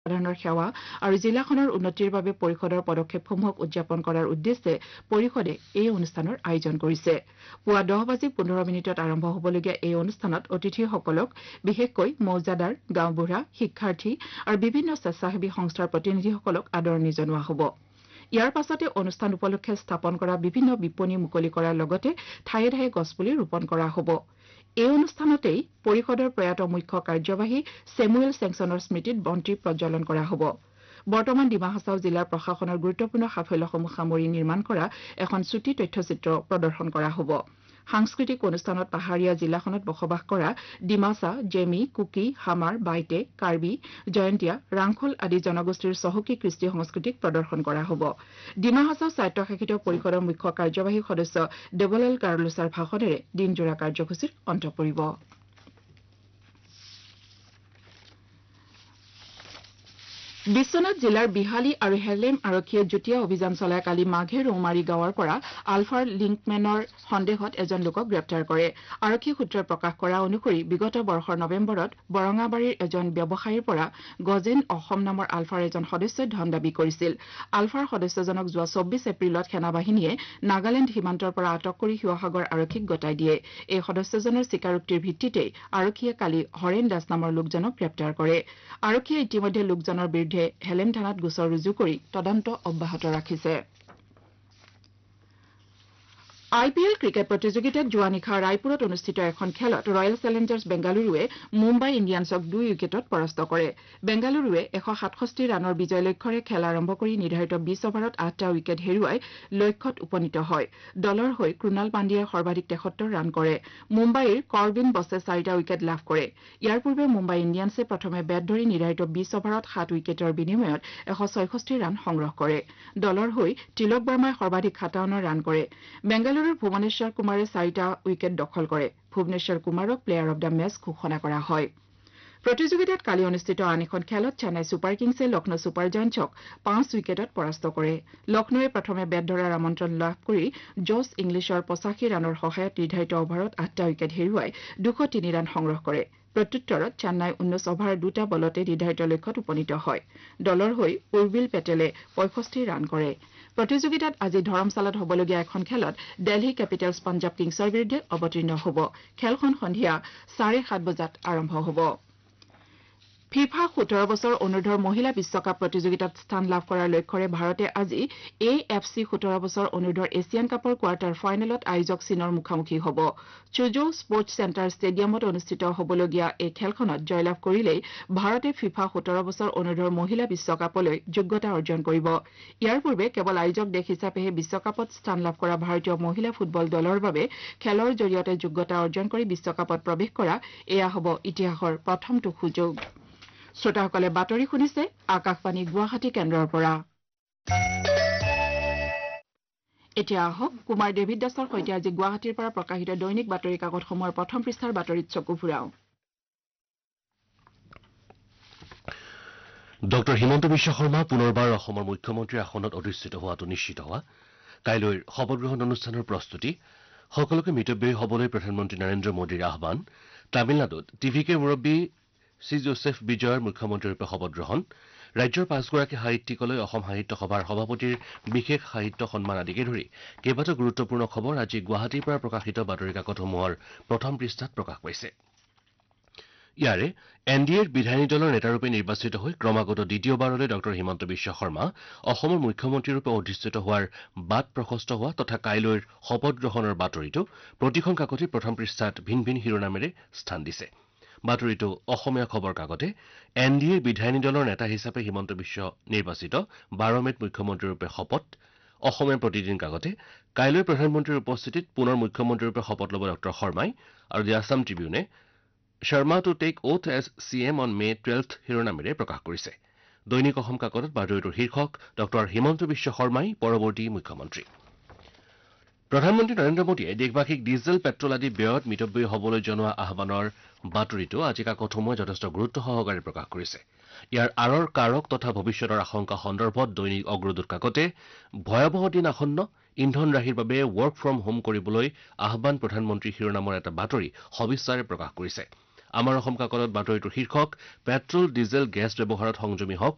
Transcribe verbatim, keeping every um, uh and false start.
সাধাৰণৰ সেৱা আৰু জিলাখনৰ উন্নতিৰ বাবে পৰিষদৰ পদক্ষেপসমূহক উদযাপন কৰাৰ উদ্দেশ্যে পৰিষদে এই অনুষ্ঠানৰ আয়োজন কৰিছে পুৱা দহ বাজি পোন্ধৰ মিনিটত আৰম্ভ হ'বলগীয়া এই অনুষ্ঠানত অতিথিসকলক বিশেষকৈ মৌজাদাৰ গাঁওবুঢ়া শিক্ষাৰ্থী আৰু বিভিন্ন স্বেচ্ছাসেৱী সংস্থাৰ প্ৰতিনিধিসকলক আদৰণি জনোৱা হ'ব ইয়াৰ পাছতে অনুষ্ঠান উপলক্ষে স্থাপন কৰা বিভিন্ন বিপণী মুকলি কৰাৰ লগতে ঠায়ে ঠায়ে গছপুলি ৰোপণ কৰা হ'ব এই অনুষ্ঠানতেই পৰিষদৰ প্ৰয়াত মুখ্য কাৰ্যবাহী ছেমুৱেল চেংছনৰ স্মৃতিত বন্তি প্ৰজ্বলন কৰা হ'ব বৰ্তমান ডিমা হাছাও জিলাৰ প্ৰশাসনৰ গুৰুত্বপূৰ্ণ সাফল্যসমূহ সামৰি নিৰ্মাণ কৰা এখন চুটি তথ্যচিত্ৰ প্ৰদৰ্শন কৰা হ'ব সাংস্কৃতিক অনুষ্ঠানত পাহাৰীয়া জিলাখনত বসবাস কৰা ডিমাছা জেমি কুকি হামাৰ বাইটে কাৰ্বি জয়ন্তীয়া ৰাংখল আদি জনগোষ্ঠীৰ চহকী কৃষ্টি সংস্কৃতিক প্ৰদৰ্শন কৰা হ'ব ডিমা হাছাও স্বায়ত্তশাসিত পৰিষদৰ মুখ্য কাৰ্যবাহী সদস্য দেৱলাল কাৰ্লোছাৰ ভাষণেৰে দিনজোৰা কাৰ্যসূচীৰ অন্ত পৰিব বিশ্বনাথ জিলাৰ বিহালী আৰু হেলেম আৰক্ষীয়ে যুটীয়া অভিযান চলাই কালি মাঘে ৰৌমাৰী গাঁৱৰ পৰা আলফাৰ লিংকমেনৰ সন্দেহত এজন লোকক গ্ৰেপ্তাৰ কৰে আৰক্ষী সূত্ৰই প্ৰকাশ কৰা অনুসৰি বিগত বৰ্ষৰ নৱেম্বৰত বৰঙাবাৰীৰ এজন ব্যৱসায়ীৰ পৰা গজেন অসম নামৰ আলফাৰ এজন সদস্যই ধন দাবী কৰিছিল আলফাৰ সদস্যজনক যোৱা চৌব্বিছ এপ্ৰিলত সেনাবাহিনীয়ে নাগালেণ্ড সীমান্তৰ পৰা আটক কৰি শিৱসাগৰ আৰক্ষীক গতাই দিয়ে এই সদস্যজনৰ স্বীকাৰোক্তিৰ ভিত্তিতেই আৰক্ষীয়ে কালি হৰেণ দাস নামৰ লোকজনক গ্ৰেপ্তাৰ কৰে আৰক্ষীয়ে ইতিমধ্যে লোকজনৰ বিৰুদ্ধে হেলেম থানাত গোচৰ ৰুজু কৰি তদন্ত অব্যাহত ৰাখিছে আই পি এল ক্ৰিকেট প্ৰতিযোগিতাত যোৱা নিশা ৰায়পুৰত অনুষ্ঠিত এখন খেলত ৰয়েল চেলেঞ্জাৰ্ছ বেংগালুৰুৱে মুম্বাই ইণ্ডিয়ানছক দুই উইকেটত পৰাস্ত কৰে বেংগালুৰুৱে এশ সাতষষ্ঠি ৰানৰ বিজয় লক্ষ্যৰে খেল আৰম্ভ কৰি নিৰ্ধাৰিত বিছ অভাৰত আঠটা উইকেট হেৰুৱাই লক্ষ্যত উপনীত হয় দলৰ হৈ ক্ৰুণাল পাণ্ডিয়াই সৰ্বাধিক তেসত্তৰ ৰান কৰে মুম্বাইৰ কৰবিন বছে চাৰিটা উইকেট লাভ কৰে ইয়াৰ পূৰ্বে মুম্বাই ইণ্ডিয়ানছে প্ৰথমে বেট ধৰি নিৰ্ধাৰিত বিছ অভাৰত সাত উইকেটৰ বিনিময়ত এশ ছয়ষষ্ঠি ৰান সংগ্ৰহ কৰে দলৰ হৈ তিলক বাৰ্মাই সৰ্বাধিক সাতাৱন্ন ৰান কৰে বেংগালুৰু ভুৱনেশ্বৰ কুমাৰে চাৰিটা উইকেট দখল কৰে ভুৱনেশ্বৰ কুমাৰক প্লেয়াৰ অব দ্য মেচ ঘোষণা কৰা হয় প্ৰতিযোগিতাত কালি অনুষ্ঠিত আন এখন খেলত চেন্নাই ছুপাৰ কিংছে লক্ষ্ণৌ ছুপাৰ জায়ান্টছক পাঁচ উইকেটত পৰাস্ত কৰে লক্ষ্ণৌৱে প্ৰথমে বেট ধৰাৰ আমন্ত্ৰণ লাভ কৰি জছ ইংলিছৰ পঁচাশী ৰানৰ সহায়ত নিৰ্ধাৰিত অভাৰত আঠটা উইকেট হেৰুৱাই দুশ তিনি ৰান সংগ্ৰহ কৰে প্ৰত্যুত্তৰত চেন্নাই ঊনৈশ অভাৰ দুটা বলতে নিৰ্ধাৰিত লক্ষ্যত উপনীত হয় দলৰ হৈ উৰ্বিল পেটেলে পঁয়ষষ্ঠি ৰান কৰে প্ৰতিযোগিতাত আজি ধৰমশালাত হ'বলগীয়া এখন খেলত দিল্লী কেপিটেলছ পাঞ্জাব কিংছৰ বিৰুদ্ধে অৱতীৰ্ণ হ'ব খেলখন সন্ধিয়া চাৰে সাত বজাত আৰম্ভ হ'ব ফিফা সোতৰ বছৰ অনুৰ্ধৰ মহিলা বিশ্বকাপ প্ৰতিযোগিতাত স্থান লাভ কৰাৰ লক্ষ্যৰে ভাৰতে আজি এ এফ চি সোতৰ বছৰ অনুৰ্ধৰ এছিয়ান কাপৰ কোৱাৰ্টাৰ ফাইনেলত আয়োজক চীনৰ মুখামুখি হ'ব চুজৌ স্পৰ্টছ চেণ্টাৰ ষ্টেডিয়ামত অনুষ্ঠিত হ'বলগীয়া এই খেলখনত জয়লাভ কৰিলেই ভাৰতে ফিফা সোতৰ বছৰ অনুৰ্ধৰ মহিলা বিশ্বকাপলৈ যোগ্যতা অৰ্জন কৰিব ইয়াৰ পূৰ্বে কেৱল আয়োজক দেশ হিচাপেহে বিশ্বকাপত স্থান লাভ কৰা ভাৰতীয় মহিলা ফুটবল দলৰ বাবে খেলৰ জৰিয়তে যোগ্যতা অৰ্জন কৰি বিশ্বকাপত প্ৰৱেশ কৰা এয়া হ'ব ইতিহাসৰ প্ৰথমটো সুযোগ শ্ৰোতাসকলে বাতৰি শুনিছে আকাশবাণী গুৱাহাটী কেন্দ্ৰৰ পৰা এতিয়া আহক কুমাৰ ডেভিড দাসৰ সৈতে আজি গুৱাহাটীৰ পৰা প্ৰকাশিত দৈনিক বাতৰি কাকতসমূহৰ প্ৰথম পৃষ্ঠাৰ বাতৰিত চকু ফুৰাও ডক্টৰ হিমন্ত বিশ্ব শৰ্মা পুনৰবাৰ অসমৰ মুখ্যমন্ত্ৰীৰ আসনত অধিষ্ঠিত হোৱাটো নিশ্চিত হোৱা কাইলৈৰ শপতগ্ৰহণ অনুষ্ঠানৰ প্ৰস্তুতি সকলোকে মিতব্যয়ী হ'বলৈ প্ৰধানমন্ত্ৰী নৰেন্দ্ৰ মোদীৰ আহ্বান তামিলনাডুত টিভিকে মুৰব্বী চি জোচেফ বিজয়ৰ মুখ্যমন্ত্ৰীৰূপে শপত গ্ৰহণ ৰাজ্যৰ পাঁচগৰাকী সাহিত্যিকলৈ অসম সাহিত্য সভাৰ সভাপতিৰ বিশেষ সাহিত্য সন্মান আদিকে ধৰি কেইবাটাও গুৰুত্বপূৰ্ণ খবৰ আজি গুৱাহাটীৰ পৰা প্ৰকাশিত বাতৰি কাকতসমূহৰ প্ৰথম পৃষ্ঠাত প্ৰকাশ পাইছে ইয়াৰে এন ডি এৰ বিধায়িনী দলৰ নেতাৰূপে নিৰ্বাচিত হৈ ক্ৰমাগত দ্বিতীয়বাৰলৈ ডক্টৰ হিমন্ত বিশ্ব শৰ্মা অসমৰ মুখ্যমন্ত্ৰীৰূপে অধিষ্ঠিত হোৱাৰ বাট প্ৰশস্ত হোৱা তথা কাইলৈৰ শপত গ্ৰহণৰ বাতৰিটো প্ৰতিখন কাকতে প্ৰথম পৃষ্ঠাত ভিন ভিন শিৰোনামেৰে স্থান দিছে বাতৰিটো অসমীয়া খবৰ কাকতে এন ডি এৰ বিধায়িনী দলৰ নেতা হিচাপে হিমন্ত বিশ্ব নিৰ্বাচিত বাৰ মেত মুখ্যমন্ত্ৰীৰূপে শপত অসমীয়া প্ৰতিদিন কাকতে কাইলৈ প্ৰধানমন্ত্ৰীৰ উপস্থিতিত পুনৰ মুখ্যমন্ত্ৰীৰূপে শপত ল'ব ডক্টৰ শৰ্মাই আৰু দি আছাম ট্ৰিবিউনে শৰ্মা টু টেক অথ as C M on May twelve শিৰোনামেৰে প্ৰকাশ কৰিছে দৈনিক অসম কাকতত বাতৰিটোৰ শীৰ্ষক ডক্টৰ হিমন্ত বিশ্ব শৰ্মাই পৰৱৰ্তী মুখ্যমন্ত্ৰী প্ৰধানমন্ত্ৰী নৰেন্দ্ৰ মোদীয়ে দেশবাসীক ডিজেল পেট্ৰল আদি ব্যয়ত মিতব্যয়ী হ'বলৈ জনোৱা আহ্বানৰ বাতৰিটো আজি কাকতসমূহে যথেষ্ট গুৰুত্ব সহকাৰে প্ৰকাশ কৰিছে ইয়াৰ আঁৰৰ কাৰক তথা ভৱিষ্যতৰ আশংকা সন্দৰ্ভত দৈনিক অগ্ৰদূত কাকতে ভয়াৱহ দিন আসন্ন ইন্ধন ৰাহিৰ বাবে ৱৰ্ক ফ্ৰম হোম কৰিবলৈ আহ্বান প্ৰধানমন্ত্ৰী শিৰোনামৰ এটা বাতৰি সবিস্তাৰে প্ৰকাশ কৰিছে আমাৰ অসম কাকতত বাতৰিটোৰ শীৰ্ষক পেট্ৰল ডিজেল গেছ ব্যৱহাৰত সংযমী হওক